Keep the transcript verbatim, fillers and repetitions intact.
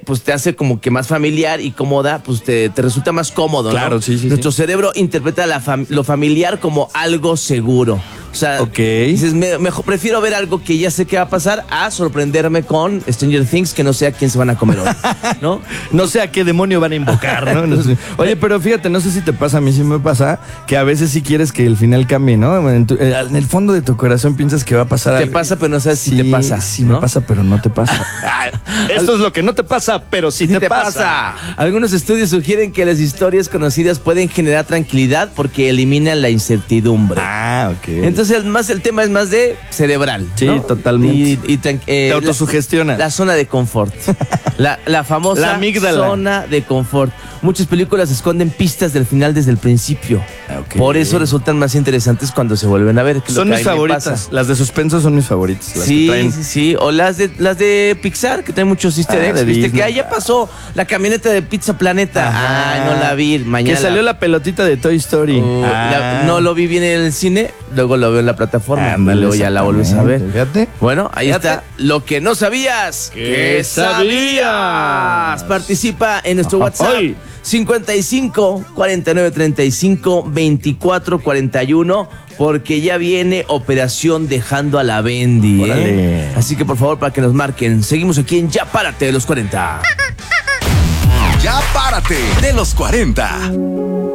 pues te hace como que más familiar y cómoda, pues te, te resulta más cómodo, Claro, ¿no? sí, sí, Nuestro sí. cerebro interpreta la fam- lo familiar como algo seguro. O sea, Ok. dices, me- mejor prefiero ver algo que ya sé que va a pasar a sorprenderme con Stranger Things que no sé a quién se van a comer hoy, ¿no? No sé a qué demonio van a invocar, ¿no? No sé. Oye, pero fíjate, no sé si te pasa, a mí sí me pasa, que a veces sí quieres que el final cambie, ¿no? En, tu- eh, en el fondo de tu corazón piensas que va a pasar Te algo. pasa, pero no sabes si Sí, te pasa, Sí, ¿no? me pasa, pero no te pasa. Esto es lo que no te pasa, pero sí, Sí te, pasa. Algunos estudios sugieren que las historias conocidas pueden generar tranquilidad porque eliminan la incertidumbre. Ah, ok. Entonces, más el tema es más de cerebral. Sí, ¿no? totalmente. Y, y tran- eh, Te autosugestionas. La, la zona de confort. La, la famosa La amígdala. zona de confort. Muchas películas esconden pistas del final desde el principio. Ok. Por eso resultan más interesantes cuando se vuelven a ver. que es lo Son que a mis mí me favoritas. pasa. Las de suspenso son mis favoritas. Las que Sí, traen- sí, sí. O las de las de Pixar, que traen muchos easter Ah, eggs. de Viste Disney. que ah, ya pasó la camioneta de Pizza Planeta. Ajá. Ay, no la vi. Mañana Que salió la pelotita de Toy Story. Uh, Ah. la- no lo vi bien en el cine, luego lo veo en la plataforma. Ándale, y luego ya la vuelves a ver. Fíjate. Bueno, ahí Fíjate. está. Lo que no sabías. ¿Qué sabías? Participa en nuestro Ajá. WhatsApp. Ay. cincuenta y cinco, cuarenta y nueve, treinta y cinco, veinticuatro, cuarenta y uno, porque ya viene Operación Dejando a la Bendy, ¿eh? Órale. Así que por favor, para que nos marquen. Seguimos aquí en Ya Párate de los cuarenta. Ya párate de los cuarenta.